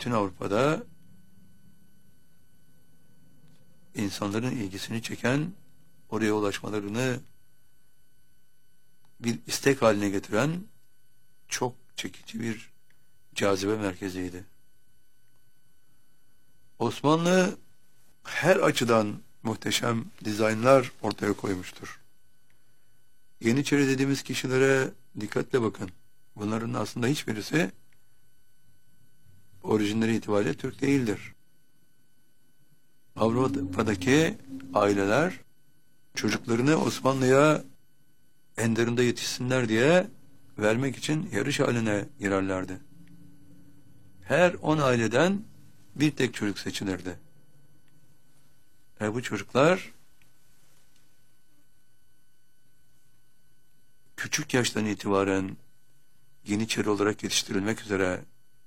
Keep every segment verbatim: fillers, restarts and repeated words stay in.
bütün Avrupa'da insanların ilgisini çeken, oraya ulaşmalarını bir istek haline getiren çok çekici bir cazibe merkeziydi. Osmanlı her açıdan muhteşem dizaynlar ortaya koymuştur. Yeniçeri dediğimiz kişilere dikkatle bakın. Bunların aslında hiçbirisi orijinleri itibariyle Türk değildir. Avrupa'daki aileler çocuklarını Osmanlı'ya enderinde yetişsinler diye vermek için yarış haline girerlerdi. Her on aileden bir tek çocuk seçilirdi. Ve bu çocuklar küçük yaştan itibaren Yeniçeri olarak yetiştirilmek üzere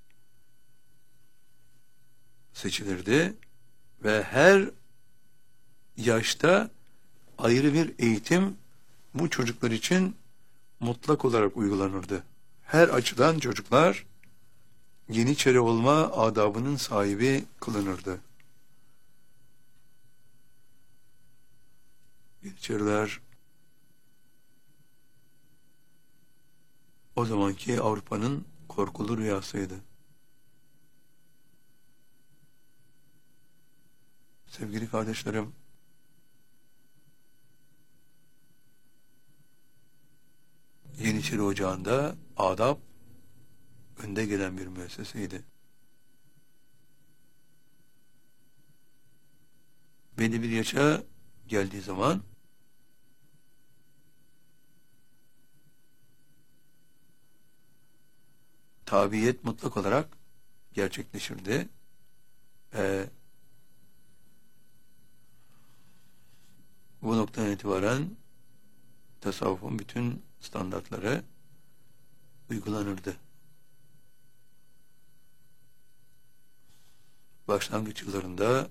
seçilirdi ve her yaşta ayrı bir eğitim bu çocuklar için mutlak olarak uygulanırdı. Her açıdan çocuklar Yeniçeri olma adabının sahibi kılınırdı. Yeniçeriler o zamanki Avrupa'nın korkulu rüyasıydı. Sevgili kardeşlerim, Yeniçeri Ocağı'nda adab önde gelen bir müesseseydi. Belli bir yaşa geldiği zaman tabiyet mutlak olarak gerçekleşirdi. Ee, bu noktadan itibaren tasavvufun bütün standartları uygulanırdı. Başlangıç yıllarında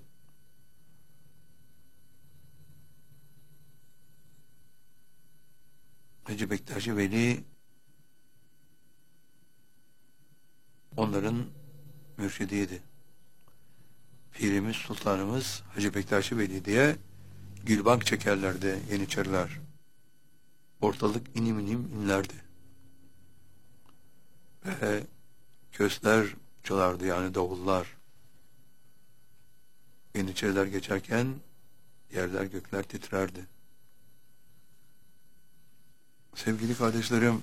Hacı Bektaşi Veli onların mürşidiydi. Pirimiz, Sultanımız Hacı Bektaşi Veli diye gülbank çekerlerdi Yeniçeriler. Ortalık inim inim inlerdi. Ve kösler çalardı, yani davullar. Yeniçeriler geçerken yerler gökler titrerdi. Sevgili kardeşlerim,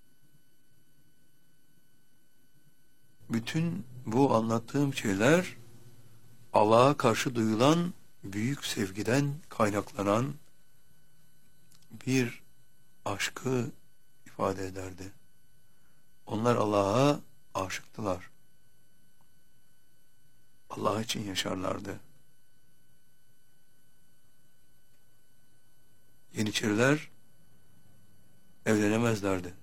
bütün bu anlattığım şeyler Allah'a karşı duyulan büyük sevgiden kaynaklanan bir aşkı ifade ederdi. Onlar Allah'a aşıktılar. Allah için yaşarlardı. Yeniçeriler evlenemezlerdi.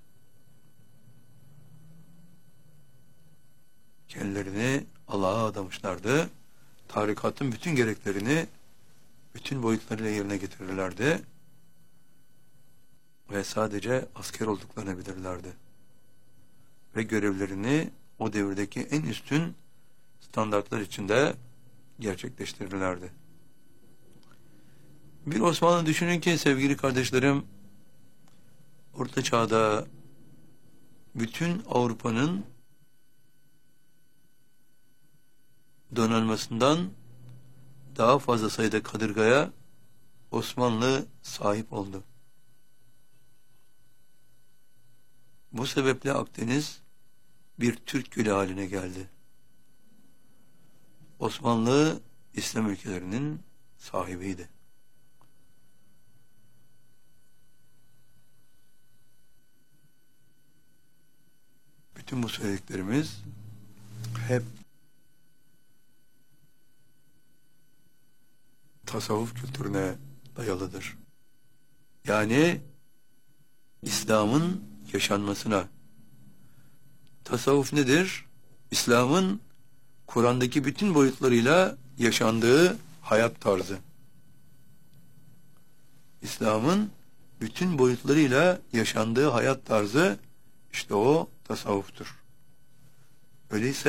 Kendilerini Allah'a adamışlardı. Tarikatın bütün gereklerini bütün boyutlarıyla yerine getirirlerdi. Ve sadece asker olduklarını bilirlerdi. Ve görevlerini o devirdeki en üstün standartlar içinde gerçekleştirirlerdi. Bir Osmanlı düşünün ki sevgili kardeşlerim, Orta Çağ'da bütün Avrupa'nın donanmasından daha fazla sayıda kadırgaya Osmanlı sahip oldu. Bu sebeple Akdeniz bir Türk gölü haline geldi. Osmanlı İslam ülkelerinin sahibiydi. Bütün bu söylediklerimiz hep tasavvuf kültürüne dayalıdır. Yani İslam'ın yaşanmasına. Tasavvuf nedir? İslam'ın Kur'an'daki bütün boyutlarıyla yaşandığı hayat tarzı. İslam'ın bütün boyutlarıyla yaşandığı hayat tarzı, işte o tasavvuftur. Öyleyse